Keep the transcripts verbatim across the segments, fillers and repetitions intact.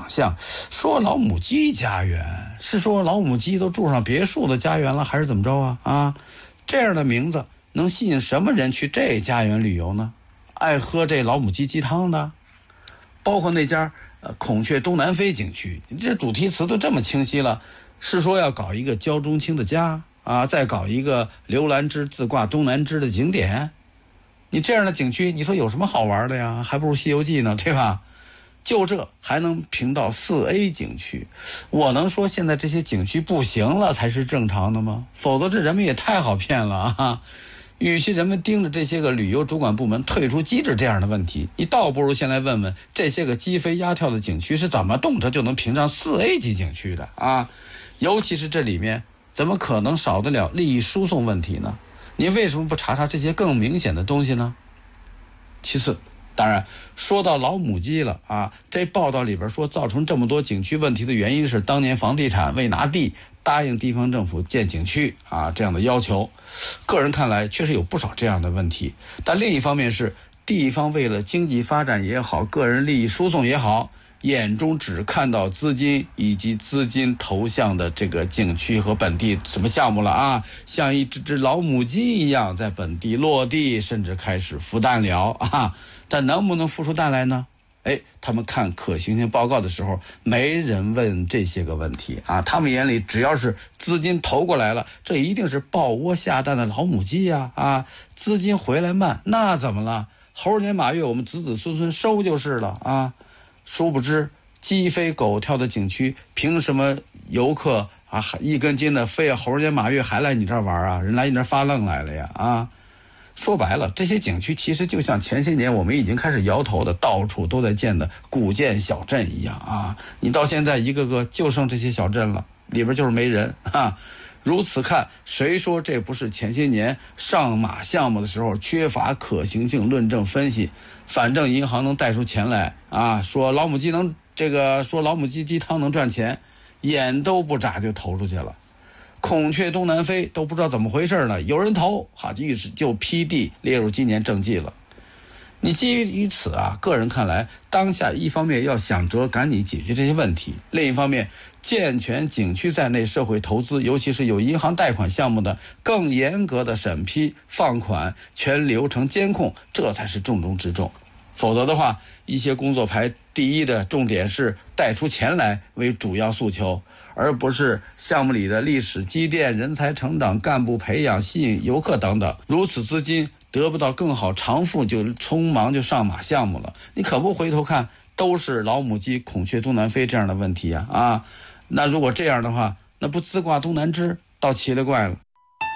象，说老母鸡家园，是说老母鸡都住上别墅的家园了，还是怎么着啊？啊，这样的名字能吸引什么人去这家园旅游呢？爱喝这老母鸡鸡汤的，包括那家呃孔雀东南飞景区，这主题词都这么清晰了，是说要搞一个焦中青的家啊，再搞一个刘兰芝自挂东南枝的景点。你这样的景区，你说有什么好玩的呀？还不如西游记呢，对吧？就这还能评到四 A 景区，我能说现在这些景区不行了才是正常的吗？否则这人们也太好骗了啊！与其人们盯着这些个旅游主管部门退出机制这样的问题，你倒不如先来问问这些个鸡飞鸭跳的景区是怎么动辄就能评上 四 A 级景区的啊！尤其是这里面怎么可能少得了利益输送问题呢？你为什么不查查这些更明显的东西呢？其次，当然说到老母鸡了啊，这报道里边说造成这么多景区问题的原因是当年房地产未拿地答应地方政府建景区啊这样的要求。个人看来确实有不少这样的问题，但另一方面是地方为了经济发展也好，个人利益输送也好，眼中只看到资金以及资金投向的这个景区和本地什么项目了啊，像一只只老母鸡一样在本地落地，甚至开始孵蛋了啊，但能不能孵出蛋来呢？哎，他们看可行性报告的时候，没人问这些个问题啊。他们眼里只要是资金投过来了，这一定是抱窝下蛋的老母鸡呀！啊，资金回来慢，那怎么了？猴年马月我们子子孙孙收就是了啊。殊不知，鸡飞狗跳的景区，凭什么游客啊一根筋的非要猴年马月还来你这儿玩啊？人来你这儿发愣来了呀！啊。说白了，这些景区其实就像前些年我们已经开始摇头的到处都在建的古建小镇一样啊！你到现在一个个就剩这些小镇了，里边就是没人啊！如此看，谁说这不是前些年上马项目的时候缺乏可行性论证分析？反正银行能贷出钱来啊，说老母鸡能这个说老母鸡鸡汤能赚钱，眼都不眨就投出去了。孔雀东南飞都不知道怎么回事呢，有人投，好，于是就批地列入今年政绩了。你基于此啊，个人看来，当下一方面要想着赶紧解决这些问题，另一方面，健全景区在内社会投资，尤其是有银行贷款项目的，更严格的审批、放款、全流程监控，这才是重中之重。否则的话，一些工作排第一的重点是贷出钱来为主要诉求，而不是项目里的历史积淀、人才成长、干部培养、吸引游客等等。如此资金得不到更好偿付，就匆忙就上马项目了。你可不回头看，都是老母鸡、孔雀东南飞这样的问题啊啊！那如果这样的话，那不自挂东南枝，倒奇了怪了。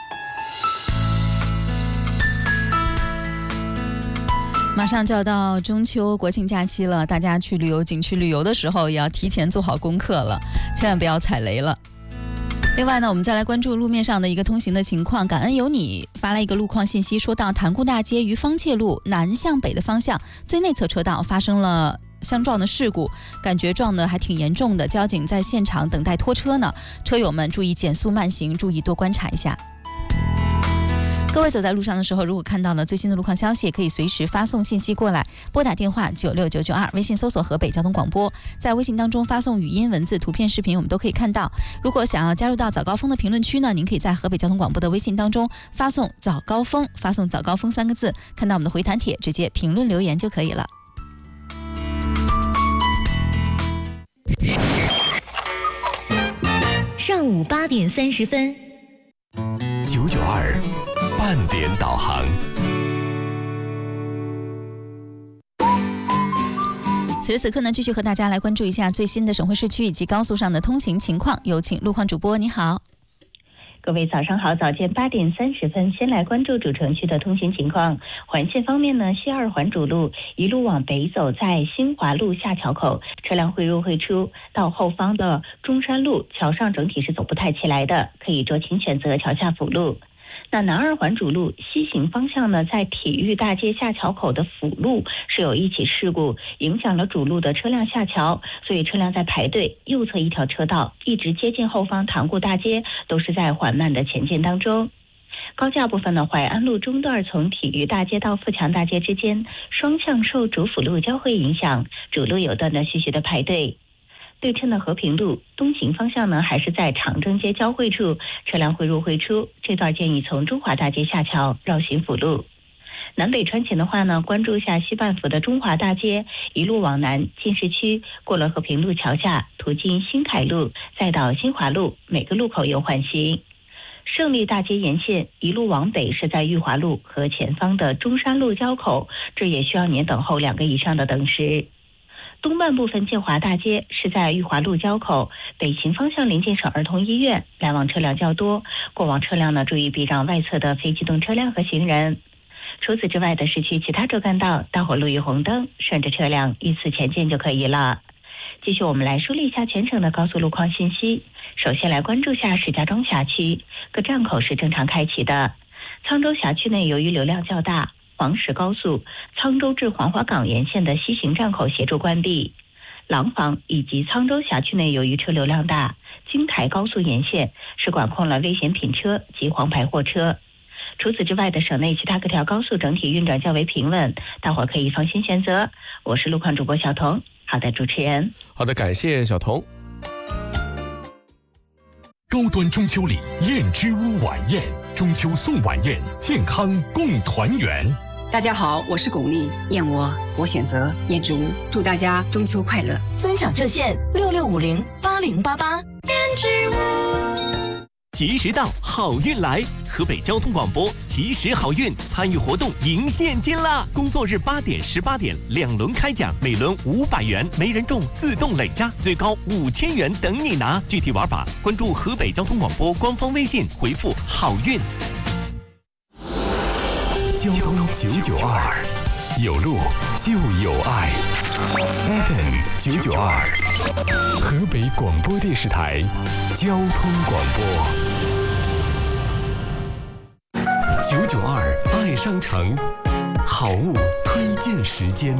马上就要到中秋国庆假期了，大家去旅游景区旅游的时候也要提前做好功课了，千万不要踩雷了。另外呢，我们再来关注路面上的一个通行的情况。感恩有你发来一个路况信息，说到塘沽大街于方切路南向北的方向最内侧车道发生了相撞的事故，感觉撞得还挺严重的，交警在现场等待拖车呢，车友们注意减速慢行，注意多观察一下。各位走在路上的时候，如果看到了最新的路况消息，也可以随时发送信息过来，拨打电话九六九九二，微信搜索河北交通广播，在微信当中发送语音、文字、图片、视频，我们都可以看到。如果想要加入到早高峰的评论区呢，您可以在河北交通广播的微信当中发送早高峰，发送早高峰三个字，看到我们的回弹帖，直接评论留言就可以了。 上午八点三十分， 九九二半点导航。 此时此刻呢，继续和大家来关注一下最新的省会市区以及高速上的通行情况。有请路况主播，你好。 各位早上好，早间八点三十分，先来关注主城区的通行情况。环线方面呢，西二环主路一路往北走，在新华路下桥口车辆会入会出，到后方的中山路桥上整体是走不太起来的，可以酌情选择桥下辅路。那南二环主路西行方向呢，在体育大街下桥口的辅路是有一起事故，影响了主路的车辆下桥，所以车辆在排队，右侧一条车道一直接近后方塘沽大街都是在缓慢的前进当中。高架部分呢，淮安路中段从体育大街到富强大街之间双向受主辅路交汇影响，主路有段的徐徐的排队。 对称的和平路东行方向呢，还是在长征街交汇处，车辆会入会出，这段建议从中华大街下桥绕行辅路。南北穿行的话呢，关注一下西半幅的中华大街，一路往南进市区，过了和平路桥下，途经新凯路，再到新华路，每个路口有缓行。胜利大街沿线一路往北是在裕华路和前方的中山路交口，这也需要您等候两个以上的等时。东半部分建华大街是在裕华路交口，北行方向临近省儿童医院，来往车辆较多，过往车辆呢注意避让外侧的非机动车辆和行人。除此之外的市区其他主干道，大伙路遇红灯，顺着车辆依次前进就可以了。继续我们来梳理一下全省的高速路况信息。首先来关注下石家庄辖区，各站口是正常开启的。沧州辖区内由于流量较大，黄石高速沧州至黄花岗沿线的西行站口协助关闭。廊坊以及沧州辖区内由于车流量大，京台高速沿线是管控了危险品车及黄牌货车。除此之外的省内其他各条高速整体运转较为平稳，大伙可以放心选择。我是路况主播小彤。好的，主持人。 好的，感谢小彤。高端中秋礼燕之屋晚宴，中秋送晚宴，健康共团圆。 大家好，我是巩俐，燕窝我选择燕之屋，祝大家中秋快乐。 尊享热线六六五零八零八八。燕之屋。 吉时到，好运来！河北交通广播吉时好运参与活动赢现金啦！工作日八点、十八点两轮开奖，每轮五百元，没人中自动累加，最高五千元等你拿。具体玩法关注河北交通广播官方微信，回复好运。 交通九九二，有路就有爱。F M 九九二，河北广播电视台交通广播。九九二爱商城，好物推荐时间。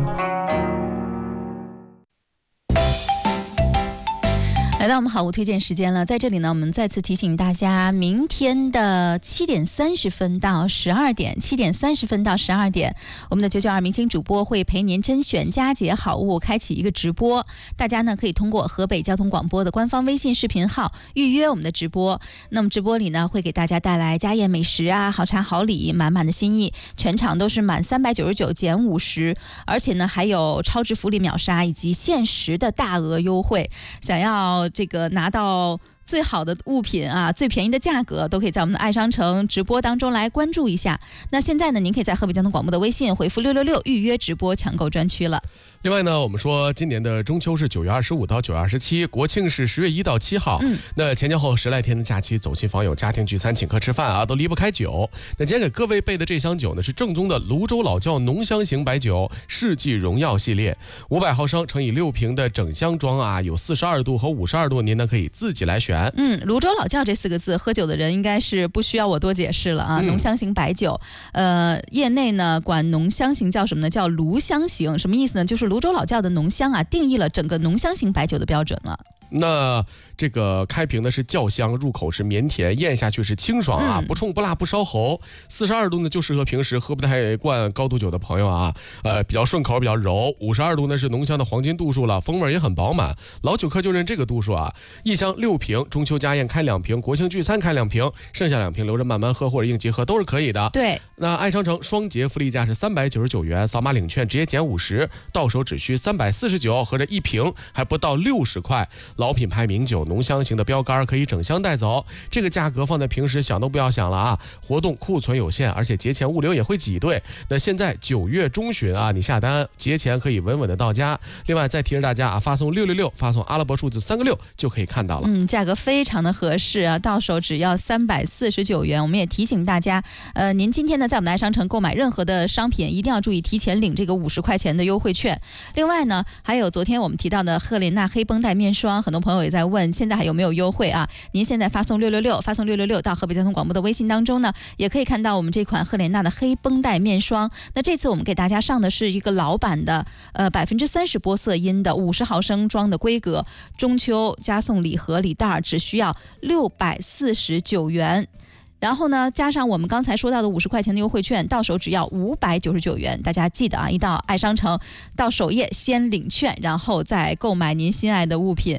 来到我们好物推荐时间了，在这里呢，我们再次提醒大家，明天的七点三十分到十二点，七点三十分到十二点，我们的九九二明星主播会陪您甄选佳节好物，开启一个直播。大家呢可以通过河北交通广播的官方微信视频号预约我们的直播。那么直播里呢，会给大家带来家宴美食啊，好茶好礼，满满的心意。全场都是满三百九十九减五十，而且呢还有超值福利秒杀以及限时的大额优惠。想要这个拿到最好的物品啊，最便宜的价格，都可以在我们的爱商城直播当中来关注一下。那现在呢，您可以在河北交通广播的微信回复六六六预约直播抢购专区了。 另外呢，我们说今年的中秋是九月二十五到九月二十七，国庆是十月一到七号。嗯，那前前后后十来天的假期，走亲访友、家庭聚餐、请客吃饭啊，都离不开酒。那今天给各位备的这箱酒呢，是正宗的泸州老窖浓香型白酒世纪荣耀系列，五百毫升乘以六瓶的整箱装啊，有四十二度和五十二度，您呢可以自己来选。 嗯，泸州老窖这四个字，喝酒的人应该是不需要我多解释了啊。嗯、浓香型白酒，呃，业内呢管浓香型叫什么呢？叫炉香型，什么意思呢？就是泸州老窖的浓香啊，定义了整个浓香型白酒的标准了。 那这个开瓶呢是窖香，入口是绵甜，咽下去是清爽啊，嗯、不冲不辣不烧喉。四十二度呢就适合平时喝不太惯高度酒的朋友啊，呃比较顺口比较柔。五十二度呢是浓香的黄金度数了，风味也很饱满。老酒客就认这个度数啊，一箱六瓶，中秋家宴开两瓶，国庆聚餐开两瓶，剩下两瓶留着慢慢喝或者应急喝都是可以的。 对， 那爱商城双节福利价是三百九十九元，扫码领券直接减五十，到手只需三百四十九，合着一瓶还不到六十块。老品牌名酒浓香型的标杆可以整箱带走，这个价格放在平时想都不要想了啊！活动库存有限，而且节前物流也会挤兑。那现在九月中旬啊，你下单节前可以稳稳的到家。另外再提示大家啊，发送六六六，发送阿拉伯数字三个六就可以看到了。 嗯，价格非常的合适啊，到手只要三百四十九元。我们也提醒大家，呃，您今天呢在我们的爱商城购买任何的商品，一定要注意提前领这个五十块钱的优惠券。另外呢，还有昨天我们提到的赫莲娜黑绷带面霜，很多朋友也在问现在还有没有优惠啊？您现在发送六六六，发送六六六到河北交通广播的微信当中呢，也可以看到我们这款赫莲娜的黑绷带面霜。那这次我们给大家上的是一个老版的呃百分之三十玻色因的五十毫升装的规格，中秋加送礼盒礼袋只需要六百四十九元。然后呢，加上我们刚才说到的五十块钱的优惠券，到手只要五百九十九元。大家记得啊，一到爱商城，到首页先领券，然后再购买您心爱的物品。